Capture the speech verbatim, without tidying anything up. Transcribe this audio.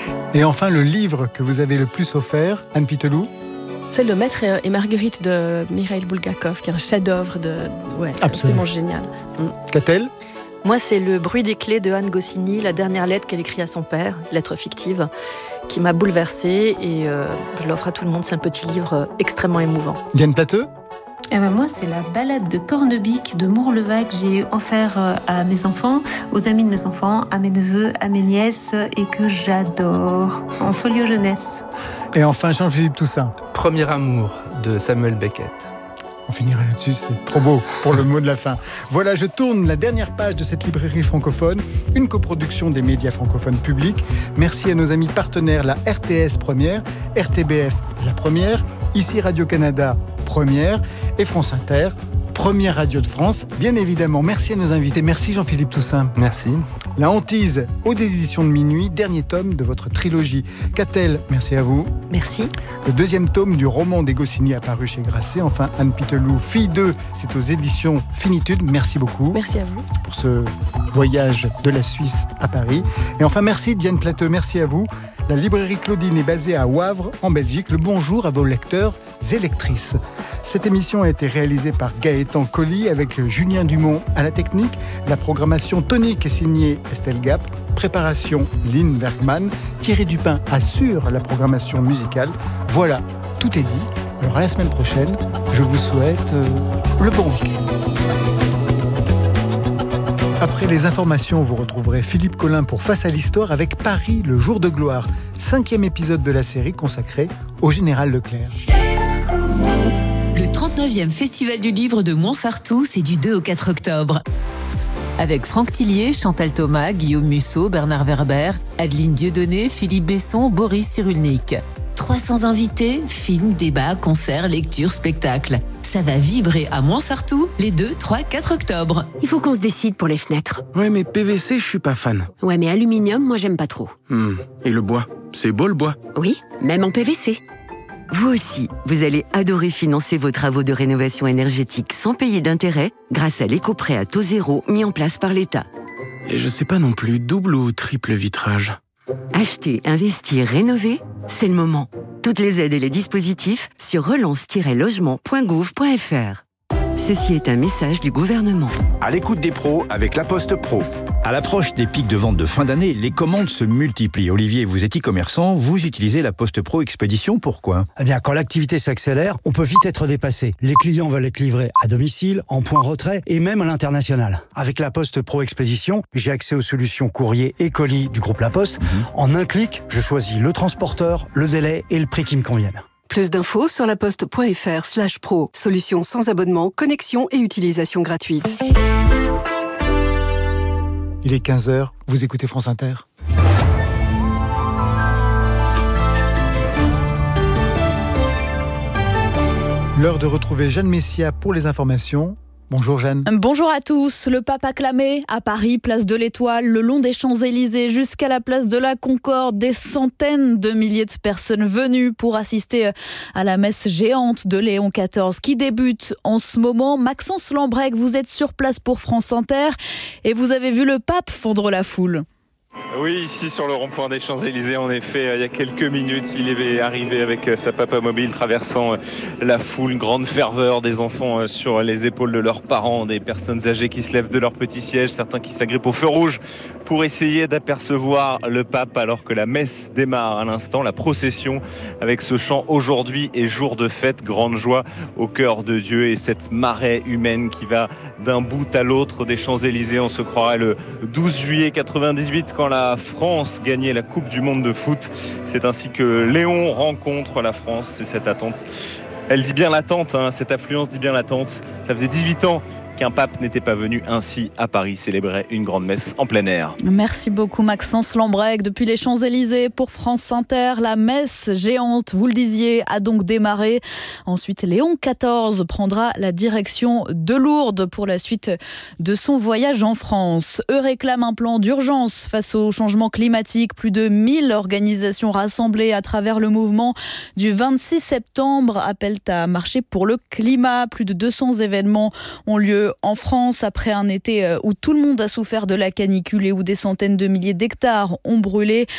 Et enfin, le livre que vous avez le plus offert, Anne Pitelou? C'est Le Maître et Marguerite de Mikhail Bulgakov, qui est un chef-d'œuvre de, ouais, absolument génial. Mm. Catel? Moi, c'est Le bruit des clés de Anne Goscinny, la dernière lettre qu'elle écrit à son père, lettre fictive, qui m'a bouleversée et euh, je l'offre à tout le monde. C'est un petit livre extrêmement émouvant. Diane Plateux? Eh ben moi, c'est la balade de Cornebic de Mourlevac que j'ai offert à mes enfants, aux amis de mes enfants, à mes neveux, à mes nièces et que j'adore, en folio jeunesse. Et enfin, Jean-Philippe Toussaint. Premier amour de Samuel Beckett. On finira là-dessus, c'est trop beau pour le mot de la fin. Voilà, je tourne la dernière page de cette librairie francophone, une coproduction des médias francophones publics. Merci à nos amis partenaires, la R T S Première, R T B F La Première, ici Radio-Canada Première et France Inter, Première radio de France. Bien évidemment, merci à nos invités. Merci Jean-Philippe Toussaint. Merci. La Hantise, aux éditions de Minuit, dernier tome de votre trilogie. Catel, merci à vous. Merci. Le deuxième tome du roman des Goscinny apparu chez Grasset. Enfin, Anne Pitelou, Fille deux, c'est aux éditions Finitude. Merci beaucoup. Merci à vous. Pour ce voyage de la Suisse à Paris. Et enfin, merci Diane Plateux, merci à vous. La librairie Claudine est basée à Wavre, en Belgique. Le bonjour à vos lecteurs et lectrices. Cette émission a été réalisée par Gaëtan Colli avec Julien Dumont à la technique. La programmation tonique est signée Estelle Gap. Préparation Lynn Bergman. Thierry Dupin assure la programmation musicale. Voilà, tout est dit. Alors à la semaine prochaine, je vous souhaite euh, le bon week-end. Après les informations, vous retrouverez Philippe Collin pour Face à l'Histoire avec Paris, le jour de gloire. Cinquième épisode de la série consacrée au général Leclerc. Le trente-neuvième Festival du Livre de Montsartou, c'est du deux au quatre octobre. Avec Franck Tillier, Chantal Thomas, Guillaume Musso, Bernard Werber, Adeline Dieudonné, Philippe Besson, Boris Cyrulnik. trois cents invités, films, débats, concerts, lectures, spectacles. Ça va vibrer à Montsartou les deux, trois, quatre octobre. Il faut qu'on se décide pour les fenêtres. Ouais, mais P V C, je suis pas fan. Ouais, mais aluminium, moi j'aime pas trop. Hmm. Et le bois? C'est beau le bois? Oui, même en P V C. Vous aussi, vous allez adorer financer vos travaux de rénovation énergétique sans payer d'intérêt grâce à l'éco-prêt à taux zéro mis en place par l'État. Et je sais pas non plus, double ou triple vitrage? Acheter, investir, rénover, c'est le moment. Toutes les aides et les dispositifs sur relance tiret logement point gouv point f r. Ceci est un message du gouvernement. À l'écoute des pros avec La Poste Pro. À l'approche des pics de vente de fin d'année, les commandes se multiplient. Olivier, vous êtes e-commerçant, vous utilisez La Poste Pro Expédition, pourquoi ? Eh bien, quand l'activité s'accélère, on peut vite être dépassé. Les clients veulent être livrés à domicile, en point retrait et même à l'international. Avec La Poste Pro Expédition, j'ai accès aux solutions courrier et colis du groupe La Poste. Mmh. En un clic, je choisis le transporteur, le délai et le prix qui me conviennent. Plus d'infos sur laposte.fr slash pro. Solution sans abonnement, connexion et utilisation gratuite. Il est quinze heures, vous écoutez France Inter. L'heure de retrouver Jeanne Messia pour les informations. Bonjour Jeanne. Bonjour à tous. Le pape acclamé à Paris, place de l'Étoile, le long des Champs-Élysées jusqu'à la place de la Concorde. Des centaines de milliers de personnes venues pour assister à la messe géante de Léon quatorze qui débute en ce moment. Maxence Lambrec, vous êtes sur place pour France Inter et vous avez vu le pape fondre la foule. Oui, ici sur le rond-point des Champs-Élysées, en effet, il y a quelques minutes, il est arrivé avec sa papamobile traversant la foule, grande ferveur des enfants sur les épaules de leurs parents, des personnes âgées qui se lèvent de leur petit siège, certains qui s'agrippent au feu rouge pour essayer d'apercevoir le pape alors que la messe démarre à l'instant, la procession avec ce chant « Aujourd'hui est jour de fête, grande joie au cœur de Dieu » et cette marée humaine qui va d'un bout à l'autre des Champs-Élysées. On se croirait le douze juillet quatre-vingt-dix-huit quand la France gagnait la Coupe du Monde de foot. C'est ainsi que Léon rencontre la France et cette attente. Elle dit bien l'attente, hein, cette affluence dit bien l'attente. Ça faisait dix-huit ans qu'un pape n'était pas venu ainsi à Paris célébrer une grande messe en plein air. Merci beaucoup Maxence Lambrec. Depuis les Champs-Élysées pour France Inter, la messe géante, vous le disiez, a donc démarré. Ensuite, Léon quatorze prendra la direction de Lourdes pour la suite de son voyage en France. Eux réclament un plan d'urgence face au changement climatique. Plus de mille organisations rassemblées à travers le mouvement du vingt-six septembre appellent à marcher pour le climat. Plus de deux cents événements ont lieu en France après un été où tout le monde a souffert de la canicule et où des centaines de milliers d'hectares ont brûlé.